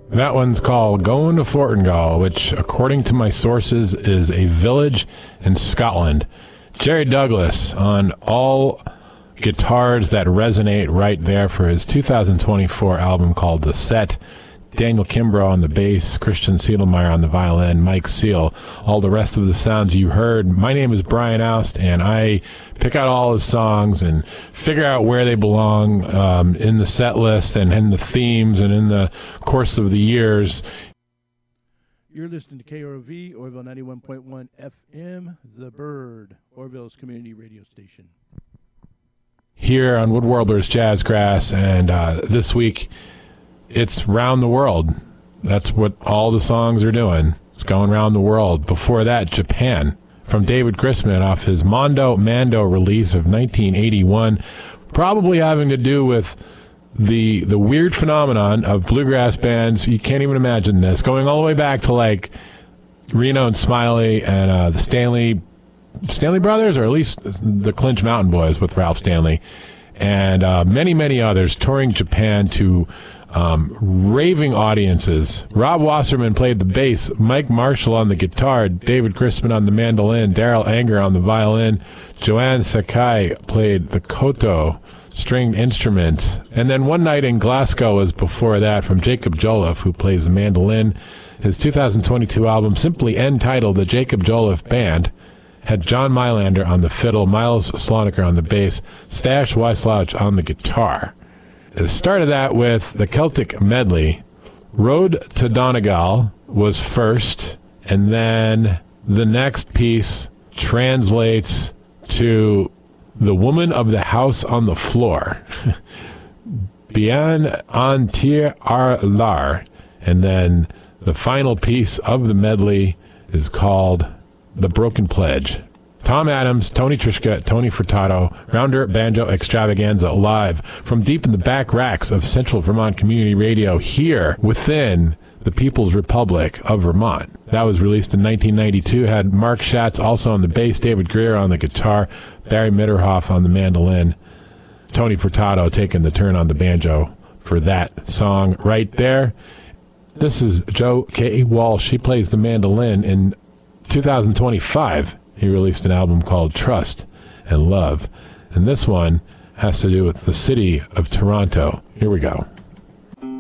That one's called Going to Fortingall, which, according to my sources, is a village in Scotland. Jerry Douglas on all guitars that resonate right there for his 2024 album called The Set. Daniel Kimbrough on the bass, Christian Siedelmeyer on the violin, Mike Seal, all the rest of the sounds you heard. My name is Brian Oust, and I pick out all his songs and figure out where they belong in the set list and in the themes and in the course of the years. You're listening to KROV, Orville 91.1 FM, The Bird, Orville's community radio station. Here on Woodworlders Jazzgrass, and this week it's Round the World. That's what all the songs are doing. It's going around the world. Before that, Japan, from David Chrisman off his Mondo Mando release of 1981, probably having to do with the weird phenomenon of bluegrass bands. You can't even imagine this. Going all the way back to like Reno and Smiley and the Stanley Brothers, or at least the Clinch Mountain Boys with Ralph Stanley, and many, many others touring Japan to raving audiences. Rob Wasserman played the bass, Mike Marshall on the guitar, David Chrisman on the mandolin, Daryl Anger on the violin, Joanne Sakai played the koto stringed instruments. And then One Night in Glasgow was before that, from Jacob Joliffe, who plays the mandolin. His 2022 album, simply entitled The Jacob Joliffe Band, had John Mylander on the fiddle, Miles Sloniker on the bass, Stash Weisslauch on the guitar. It started that with the Celtic Medley. Road to Donegal was first, and then the next piece translates to The Woman of the House on the Floor. Bien an tir ar lar. And then the final piece of the medley is called The Broken Pledge. Tom Adams, Tony Trischka, Tony Furtado, Rounder Banjo Extravaganza live from deep in the back racks of Central Vermont Community Radio here within the People's Republic of Vermont. That was released in 1992, had Mark Schatz also on the bass, David Greer on the guitar, Barry Mitterhoff on the mandolin, Tony Furtado taking the turn on the banjo for that song right there. This is Joe K. Walsh. He plays the mandolin. In 2025, he released an album called Trust and Love. And this one has to do with the city of Toronto. Here we go.